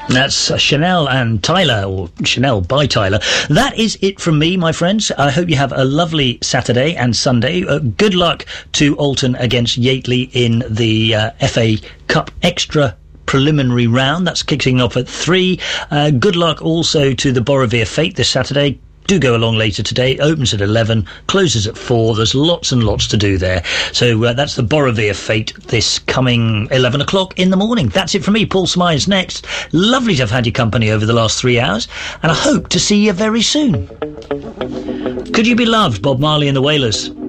That's Chanel and Tyler, or Chanel by Tyler. That is it from me, my friends. I hope you have a lovely Saturday and Sunday. Good luck to Alton against Yateley in the FA Cup Extra preliminary round. That's kicking off at 3. Good luck also to the Borovia Fate this Saturday. Do go along later today. It opens at 11, closes at 4. There's lots and lots to do there. So that's the Borovia Fate this coming 11 o'clock in the morning. That's it from me. Paul Smyers next. Lovely to have had your company over the last 3 hours, and I hope to see you very soon. Could You Be Loved? Bob Marley and the Wailers.